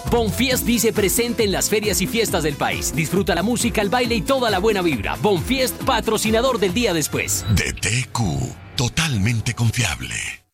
Bonfiest dice presente en las ferias y fiestas del país. Disfruta la música, el baile y toda la buena vibra. Bonfiest, patrocinador del día después. DTQ, totalmente confiable.